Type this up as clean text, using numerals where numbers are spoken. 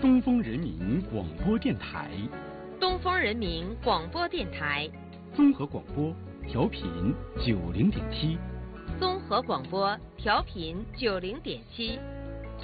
东风人民广播电台， 东风人民广播电台， 综合广播调频90.7， 综合广播调频90.7。